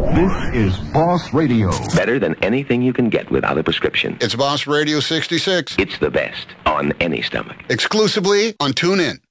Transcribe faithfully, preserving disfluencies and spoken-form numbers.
This is Boss Radio. Better than anything you can get without a prescription. It's Boss Radio sixty-six. It's the best on any stomach. Exclusively on TuneIn.